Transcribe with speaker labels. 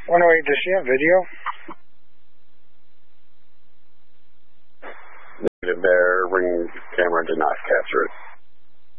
Speaker 1: 108, does she have video?
Speaker 2: Negative there. Ring camera did not capture it.